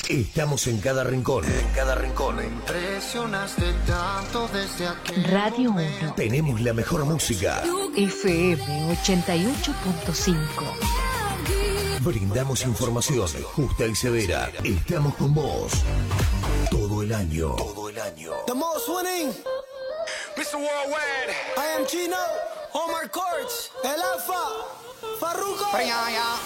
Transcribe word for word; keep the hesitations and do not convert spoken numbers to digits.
Estamos en cada rincón. En cada rincón. Impresionaste tanto desde aquel Radio momento. uno. Tenemos la mejor música. F M ochenta y ocho punto cinco. Brindamos información justa y severa. Estamos con vos todo el año. Todo el año. The most winning. mister Worldwide. I am Gino. Omar Courts. El Alfa. Farruko.